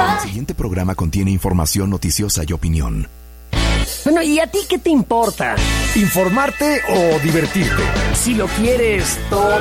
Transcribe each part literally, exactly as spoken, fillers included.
El siguiente programa contiene información noticiosa y opinión. Bueno, ¿y a ti qué te importa? ¿Informarte o divertirte? Si lo quieres todo.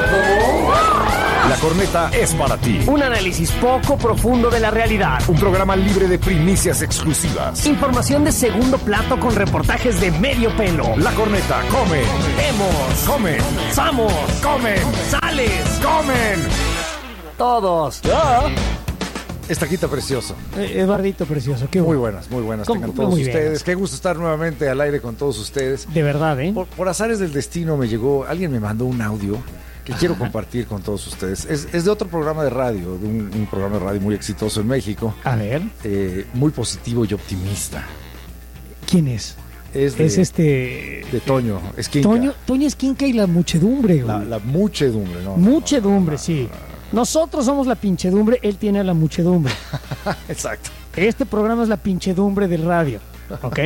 La Corneta es para ti. Un análisis poco profundo de la realidad. Un programa libre de primicias exclusivas. Información de segundo plato con reportajes de medio pelo. La Corneta come. Vemos. Comen. Vamos. Comen. Sales. Comen. Todos. ¿Ya? Estaquita precioso. Eh, Eduardito precioso, qué Muy bueno. buenas, muy buenas. ¿Cómo? Tengan todos Muy ustedes. bien. Qué gusto estar nuevamente al aire con todos ustedes. De verdad, ¿eh? Por, por azares del destino me llegó, alguien me mandó un audio que quiero compartir con todos ustedes. Es, es de otro programa de radio, de un, un programa de radio muy exitoso en México. A ver. Eh, muy positivo y optimista. ¿Quién es? Es, de, Es este... de Toño Esquinca. Toño, Toño Esquinca y la muchedumbre, güey. La, la muchedumbre, ¿no? Muchedumbre, sí. Nosotros somos la pinchedumbre, él tiene la muchedumbre. Exacto. Este programa es la pinchedumbre del radio, ¿ok?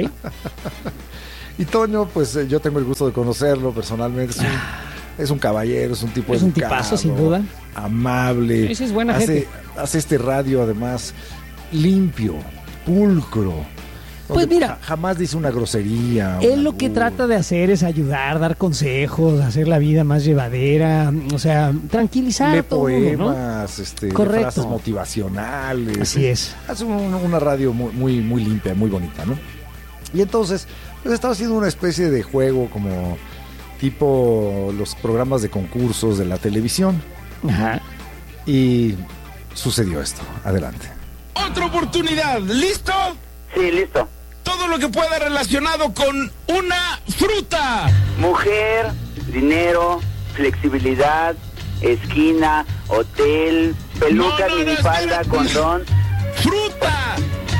Y Toño, pues eh, yo tengo el gusto de conocerlo personalmente. Es un, es un caballero, es un tipo Es un educado, tipazo, sin duda. amable. Ese es buena hace, gente. Hace este radio, además, limpio, pulcro. Pues donde mira, ja- jamás dice una grosería. Él un lo que albur. trata de hacer es ayudar, dar consejos, hacer la vida más llevadera, o sea, tranquilizar Lee a todo el mundo, ¿no? poemas, este, lee Correcto. frases motivacionales. Así es. Hace un- una radio muy, muy, muy limpia, muy bonita, ¿no? Y entonces, pues estaba haciendo una especie de juego como tipo los programas de concursos de la televisión. Ajá. Y sucedió esto. Adelante. Otra oportunidad, ¿listo? Sí, listo. Todo lo que pueda relacionado con una fruta. Mujer, dinero, flexibilidad, esquina, hotel, peluca, No, no, no, minifalda, espera. condón. ¡Fruta!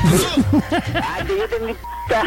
Ah, que yo tenía...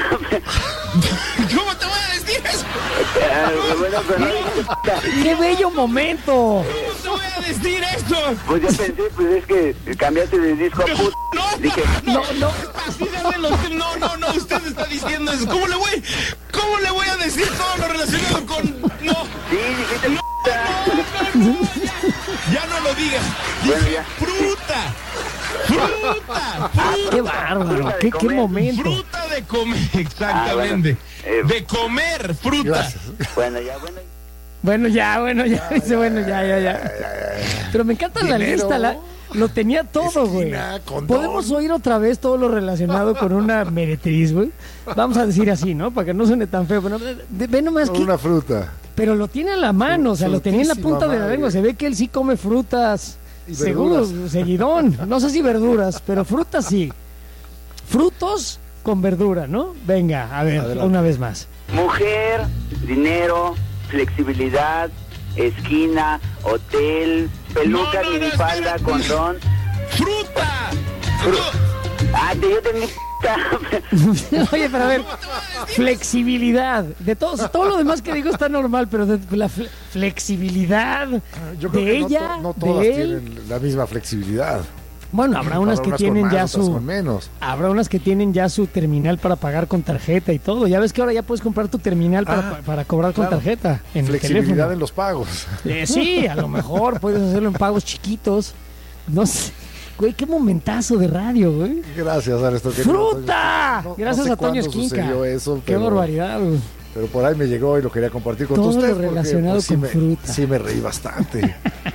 ¿Cómo te voy a decir eso? Ah, bueno, pero no dijiste- ¡Qué bello momento! ¿Cómo te voy a decir eso? Pues yo pensé, pues es que cambiaste de disco a put... No, Dije, No, no. Así de los- no, no, no, usted está diciendo eso. ¿Cómo le voy, cómo le voy a decir todo lo relacionado con... No, sí, dijiste... no, no, no. Ya no lo digas. Bueno, Dije ya. fruta. Fruta. ¡Qué bárbaro! ¡Qué, qué momento! Fruta de comer, exactamente. Ah, bueno. Eh, De comer fruta. Gracias. Bueno, ya, bueno... Bueno, ya, bueno, ya, dice, bueno, ya, ya, ya. Pero me encanta la Dinero, lista, la, lo tenía todo, güey. esquina, condón. Podemos oír otra vez todo lo relacionado con una meretriz, güey. Vamos a decir así, ¿no? Para que no suene tan feo. Pero, de- de- ve nomás Con que... una fruta. Pero lo tiene a la mano, o sea, lo tenía en la Frutísima punta de la madre. lengua. Se ve que él sí come frutas. Y Seguro, verduras. seguidón. No sé si verduras, pero frutas sí. Frutos con verdura, ¿no? Venga, a ver, Adelante. una vez más. Mujer, dinero, flexibilidad, esquina, hotel, peluca, No, no, no, minifalda, espera. condón. Fruta. Ah, que yo tenía... Oye, pero a ver, flexibilidad. De todo, todo lo demás que digo está normal, pero de la fle- flexibilidad Yo creo de que no ella, to- no, todas de él. tienen la misma flexibilidad. Bueno, habrá unas Para que con tienen más, ya otras su... con menos. Habrá unas que tienen ya su terminal para pagar con tarjeta y todo. Ya ves que ahora ya puedes comprar tu terminal para, Ah, para cobrar con claro. tarjeta en el Flexibilidad teléfono. en los pagos. Eh, sí, a lo mejor puedes hacerlo en pagos chiquitos. No sé. Güey, qué momentazo de radio, güey. Gracias, Aresto. ¡Fruta! No- no Gracias sé a Toño cuándo Esquinca. sucedió eso, Qué pero- barbaridad, güey. Pero por ahí me llegó y lo quería compartir con Todo todos lo ustedes. porque, relacionado sí con me, fruta. Sí, me reí bastante.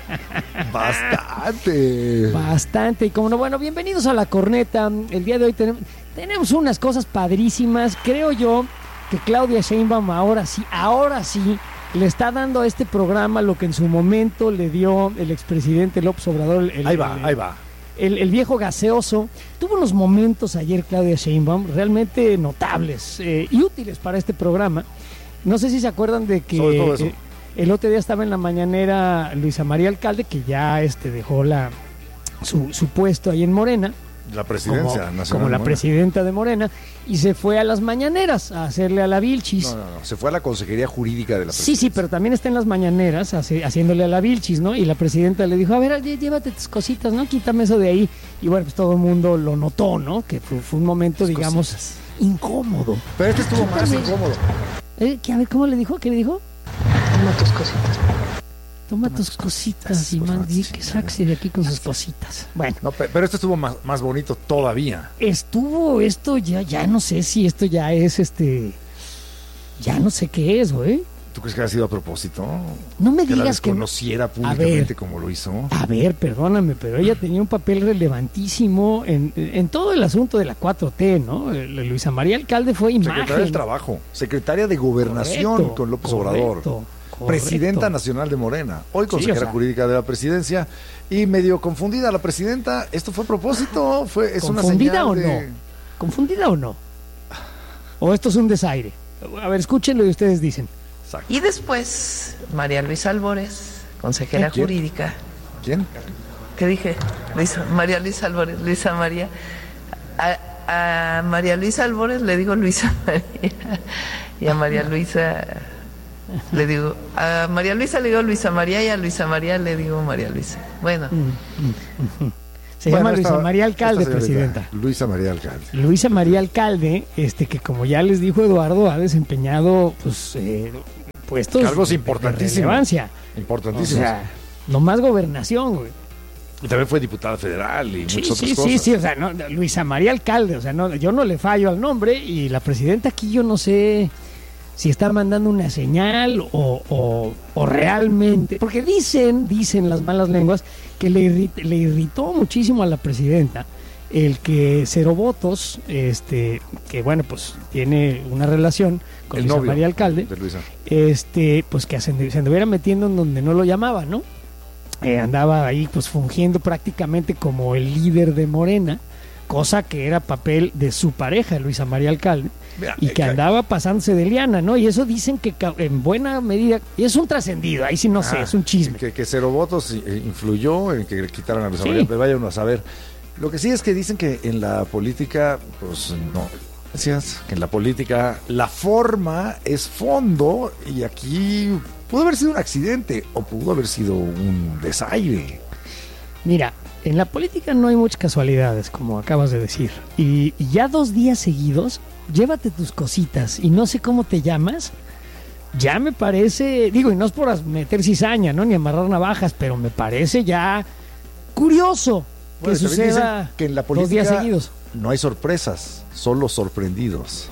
bastante. Bastante. Y como no, bueno, bienvenidos a La Corneta. El día de hoy tenemos, tenemos unas cosas padrísimas. Creo yo que Claudia Sheinbaum ahora sí, ahora sí, le está dando a este programa lo que en su momento le dio el expresidente López Obrador. El, Ahí va, el- ahí va. El, el viejo gaseoso. Tuvo unos momentos ayer Claudia Sheinbaum realmente notables eh, y útiles para este programa. No sé si se acuerdan de que Sobre todo eso. eh, el otro día estaba en la mañanera Luisa María Alcalde, que ya este dejó la su, su puesto ahí en Morena, La presidencia como, nacional. como la ¿no? presidenta de Morena, y se fue a las mañaneras a hacerle a la Vilchis. No, no, no. Se fue a la Consejería Jurídica de la Sí, presidencia. sí, pero también está en las mañaneras hace- haciéndole a la Vilchis, ¿no? Y la presidenta le dijo, a ver, llé- llévate tus cositas, ¿no? Quítame eso de ahí. Y bueno, pues todo el mundo lo notó, ¿no? Que fue, fue un momento, digamos, cositas. incómodo. Pero este estuvo más También. incómodo. Eh, ¿qué? A ver, ¿cómo le dijo? ¿Qué le dijo? Toma tus cositas. Toma tus cositas y man, di que saxe de aquí con sus cositas. Bueno. No, pero esto estuvo más, más bonito todavía. Estuvo esto ya, ya no sé si esto ya es este, ya no sé qué es, güey. ¿Tú crees que ha sido a propósito? No me que digas que conociera no. públicamente ver, como lo hizo. A ver, perdóname, pero ella tenía un papel relevantísimo en, en todo el asunto de la cuatro T, ¿no? Luisa María Alcalde fue imagen. Secretaria del Trabajo, secretaria de Gobernación correcto, con López correcto, Obrador, correcto. presidenta nacional de Morena, hoy consejera sí, o sea, jurídica de la presidencia, y medio confundida la presidenta. ¿Esto fue a propósito? ¿Fue, es ¿Confundida una señal o de... no? ¿Confundida o no? ¿O esto es un desaire? A ver, escúchenlo y ustedes dicen. Exacto. Y después, María Luisa Albores, consejera ¿Quién? jurídica. ¿Quién? ¿Qué dije? Luisa, María Luisa Albores, Luisa María. A, a María Luisa Albores le digo Luisa María. Y a María Luisa le digo, a María Luisa le digo Luisa María y a Luisa María le digo María Luisa. Bueno. Se bueno, llama Luisa esta, María Alcalde, presidenta. Luisa María Alcalde. Luisa María Alcalde, este que como ya les dijo Eduardo, ha desempeñado pues eh, puestos cargos de, importantísimos. De relevancia. Importantísimos. O sea, no más gobernación, güey. Y también fue diputada federal y sí, muchas sí, otras cosas. Sí, sí, o sea, no, Luisa María Alcalde, o sea, no, yo no le fallo al nombre y la presidenta aquí yo no sé si está mandando una señal o, o, o realmente, porque dicen, dicen las malas lenguas que le, irrit, le irritó muchísimo a la presidenta el que Cero Votos, este, que bueno, pues tiene una relación con el Luisa novio María Alcalde, de Luisa. este, pues que se, se anduviera metiendo en donde no lo llamaban, ¿no? Eh, andaba ahí pues fungiendo prácticamente como el líder de Morena, cosa que era papel de su pareja, Luisa María Alcalde, Mira, y que eh, andaba pasándose de liana, ¿no? Y eso dicen que en buena medida, y es un trascendido, ahí sí no ah, sé, es un chisme. Que, que Cero Votos influyó en que le quitaran a Luisa sí. María, pero vaya uno a saber. Lo que sí es que dicen que en la política, pues no, decías que en la política la forma es fondo y aquí pudo haber sido un accidente o pudo haber sido un desaire. Mira, en la política no hay muchas casualidades, como acabas de decir. Y, y ya dos días seguidos, llévate tus cositas y no sé cómo te llamas. Ya me parece, digo, y no es por meter cizaña, ¿no? Ni amarrar navajas, pero me parece ya curioso que bueno, suceda que en la política dos días seguidos. No hay sorpresas, solo sorprendidos.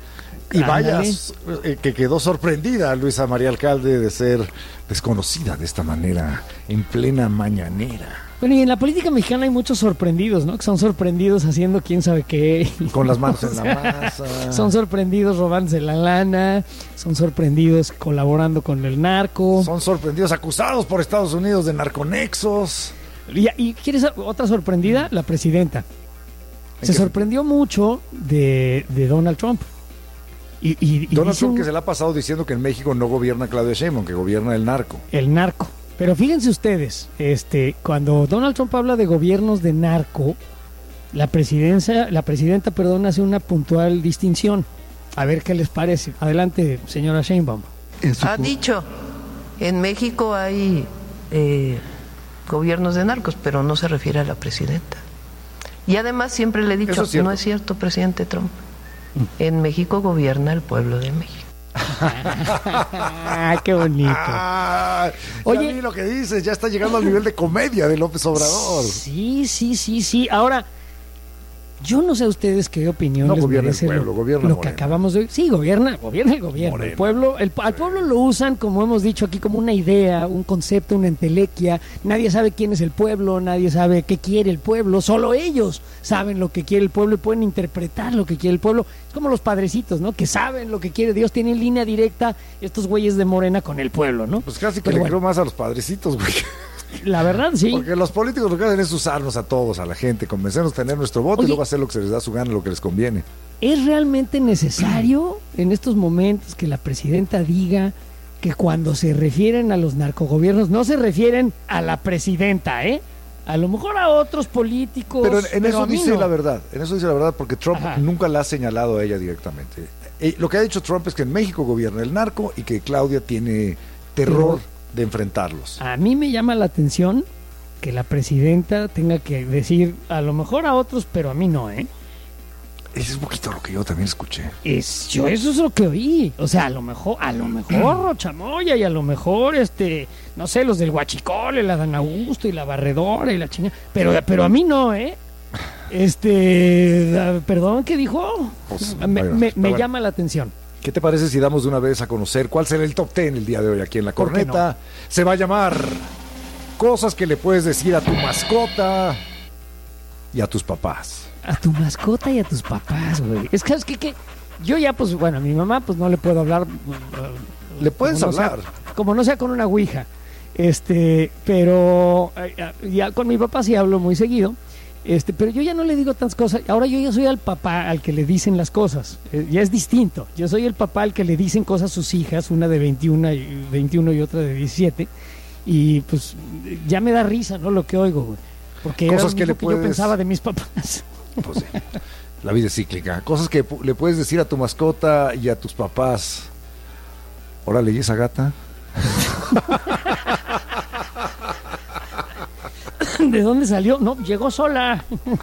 Y vaya, eh, que quedó sorprendida Luisa María Alcalde de ser desconocida de esta manera en plena mañanera. Bueno, y en la política mexicana hay muchos sorprendidos, ¿no? Que son sorprendidos haciendo quién sabe qué. Con las manos en la masa. Son sorprendidos robándose la lana, son sorprendidos colaborando con el narco. Son sorprendidos acusados por Estados Unidos de narconexos. Y, y ¿quieres otra sorprendida? La presidenta. Se qué? sorprendió mucho de, de Donald Trump. Y, y, y Donald Trump un... que se le ha pasado diciendo que en México no gobierna Claudia Sheinbaum, que gobierna el narco. El narco. Pero fíjense ustedes, este, cuando Donald Trump habla de gobiernos de narco, la presidencia, la presidenta, perdón, hace una puntual distinción. A ver qué les parece. Adelante, señora Sheinbaum. Ha dicho, en México hay eh, gobiernos de narcos, pero no se refiere a la presidenta. Y además siempre le he dicho, es no es cierto, presidente Trump. En México gobierna el pueblo de México. Ah, qué bonito. Ah, Oye, ya lo que dices, ya está llegando al nivel de comedia de López Obrador. Sí, sí, sí, sí. Ahora, yo no sé a ustedes qué opinión no les gobierna merece el pueblo, lo, gobierna lo que acabamos de oír. Sí, gobierna, gobierna el gobierno. El pueblo, el, al pueblo lo usan, como hemos dicho aquí, como una idea, un concepto, una entelequia. Nadie sabe quién es el pueblo, nadie sabe qué quiere el pueblo. Solo ellos saben lo que quiere el pueblo y pueden interpretar lo que quiere el pueblo. Es como los padrecitos, ¿no? Que saben lo que quiere Dios, tienen línea directa estos güeyes de Morena con el pueblo, ¿no? Pues casi que Pero le bueno, creo más a los padrecitos, güey. La verdad, sí. Porque los políticos lo que hacen es usarnos a todos, a la gente, convencernos de tener nuestro voto. Oye, y luego hacer lo que se les da su gana, lo que les conviene. ¿Es realmente necesario en estos momentos que la presidenta diga que cuando se refieren a los narcogobiernos no se refieren a la presidenta, eh? A lo mejor a otros políticos. Pero en, en pero eso dice no. la verdad, en eso dice la verdad, porque Trump Ajá. nunca la ha señalado a ella directamente. Eh, lo que ha dicho Trump es que en México gobierna el narco y que Claudia tiene terror pero, de enfrentarlos. A mí me llama la atención que la presidenta tenga que decir a lo mejor a otros, pero a mí no, ¿eh? Es un poquito lo que yo también escuché. Es, yo eso es lo que oí. O sea, a lo mejor, a lo mejor Chamoya y a lo mejor, este, no sé, los del Huachicol, el Adán Augusto y la Barredora y la chingada. Pero, pero a mí no, ¿eh? Este, perdón, ¿qué dijo? Pues, me bueno, me, me bueno. llama la atención. ¿Qué te parece si damos de una vez a conocer cuál será el top ten el día de hoy aquí en La ¿Por qué Corneta? no? Se va a llamar Cosas que le puedes decir a tu mascota y a tus papás. A tu mascota y a tus papás, güey. Es que, es que, que yo ya, pues, bueno, a mi mamá, pues no le puedo hablar. uh, Le puedes como no hablar. sea- como no sea con una ouija. Este, pero eh, ya con mi papá sí hablo muy seguido. Este, pero yo ya no le digo tantas cosas. Ahora yo ya soy al papá al que le dicen las cosas. Eh, ya es distinto. Yo soy el papá al que le dicen cosas a sus hijas, una de veintiuno y, veintiuno y otra de diecisiete. Y pues ya me da risa, ¿no? Lo que oigo, güey. Porque era Cosas lo que mismo le que puedes- yo pensaba de mis papás. Pues sí, la vida es cíclica. Cosas que pu- le puedes decir a tu mascota y a tus papás. Órale, ¿y esa gata? ¿De dónde salió? No, llegó sola.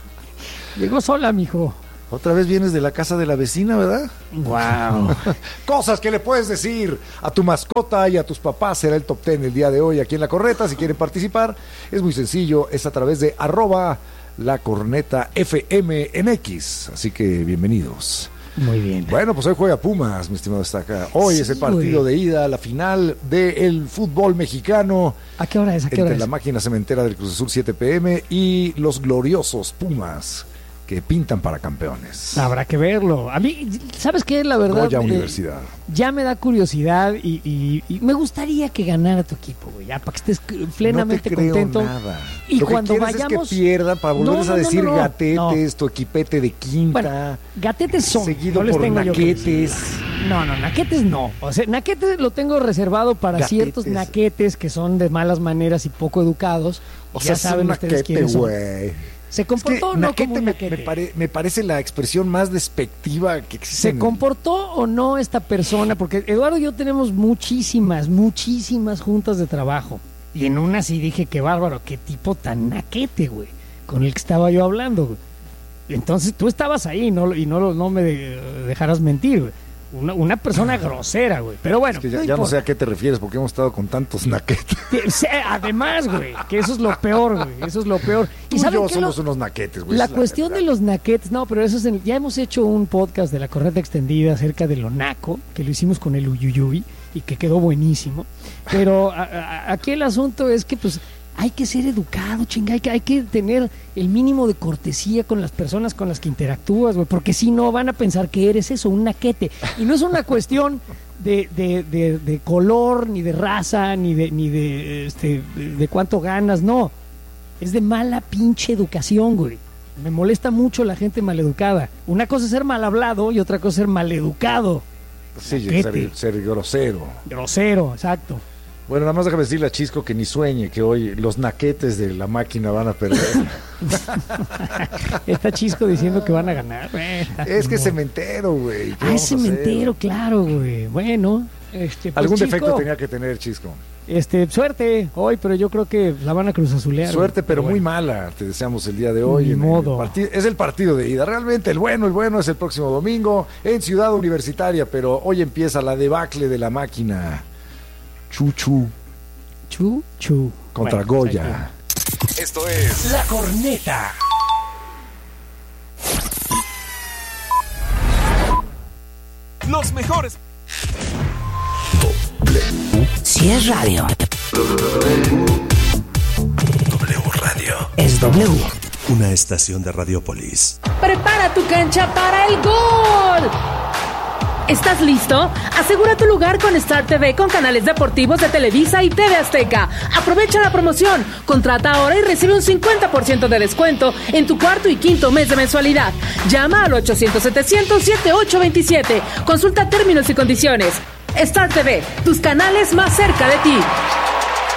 Llegó sola, mijo. Otra vez vienes de la casa de la vecina, ¿verdad? Wow. Cosas que le puedes decir a tu mascota y a tus papás. Será el top ten el día de hoy aquí en La Corneta. Si quieren participar, es muy sencillo. Es a través de arroba La Corneta F M en X. Así que bienvenidos. Muy bien. Bueno, pues hoy juega Pumas, mi estimado Estaca. Hoy Sí, es el partido güey. de ida, la final del fútbol mexicano. ¿A qué hora es? ¿A qué hora Entre es? la máquina cementera del Cruz Azul siete pe eme y los gloriosos Pumas que pintan para campeones. Habrá que verlo. A mí, ¿sabes qué? La verdad, Goya eh, Universidad. ya me da curiosidad y, y- y me gustaría que ganara tu equipo, güey. Ya, para que estés plenamente no te creo contento. nada. Y Lo cuando que quieres vayamos- es que pierdan para volverles No, a no, no, decir no, no. gatetes, tu equipete de quinta. Bueno, gatetes son. Seguido no les por tengo yo que naquetes. decir. No, no, naquetes no. O sea, naquetes lo tengo reservado para Gatetes. ciertos naquetes que son de malas maneras y poco educados. O Ya sea, saben es un ustedes naquete, quiénes son. güey. Se Es que comportó o no naquete como un me, naquete. me pare- me parece la expresión más despectiva que existe. ¿Se en- comportó o no esta persona? Porque Eduardo y yo tenemos muchísimas, muchísimas juntas de trabajo. Y en una sí dije, qué bárbaro, qué tipo tan naquete, güey, con el que estaba yo hablando, güey. Entonces tú estabas ahí no, y no, lo- no me de- dejarás mentir, güey. Una, una persona grosera, güey. Pero bueno, Es que ya, no ya no importa. sé a qué te refieres porque hemos estado con tantos naquetes. Que- se- Además, güey, que eso es lo peor, güey. Eso es lo peor. Tú y ¿saben yo qué? somos Lo- unos naquetes, güey. La esa es cuestión de realidad. los naquetes, no, pero eso es en- ya hemos hecho un podcast de la Corneta Extendida acerca de lo naco, que lo hicimos con el Uyuyuy y que quedó buenísimo. Pero a- a- aquí el asunto es que pues hay que ser educado, chinga, hay que, hay que tener el mínimo de cortesía con las personas con las que interactúas, güey, porque si no van a pensar que eres eso, un naquete. Y no es una cuestión de, de, de, de color, ni de raza, ni de, ni de, este, de, de cuánto ganas, no. Es de mala pinche educación, güey. Me molesta mucho la gente maleducada. Una cosa es ser mal hablado y otra cosa es ser maleducado. Sí, naquete. ser, ser grosero. Grosero, exacto. Bueno, nada más déjame decirle a Chisco que ni sueñe que hoy los naquetes de la máquina van a perder. Está Chisco diciendo que van a ganar. Eh, está Es que es como- cementero, güey. ¿Qué Ah, vamos es a hacer? cementero, claro, güey. Bueno, este, pues, Algún Chisco, defecto tenía que tener, Chisco. Este, suerte hoy, pero yo creo que la van a cruzazulear. Suerte, güey. pero muy bueno. mala. Te deseamos el día de hoy. Ni en el modo. parti- es el partido de ida. Realmente el bueno, el bueno es el próximo domingo en Ciudad Universitaria, pero hoy empieza la debacle de la máquina. Chuchu Chu, chu. contra Bueno, pues, Goya. Esto es La Corneta. los mejores. Si es radio, W Radio. es W. Una estación de Radiopolis. Prepara tu cancha para el gol. ¿Estás listo? Asegura tu lugar con Star T V con canales deportivos de Televisa y T V Azteca. Aprovecha la promoción. Contrata ahora y recibe un cincuenta por ciento de descuento en tu cuarto y quinto mes de mensualidad. Llama al ochocientos setecientos setenta y ocho veintisiete. Consulta términos y condiciones. Star T V, tus canales más cerca de ti.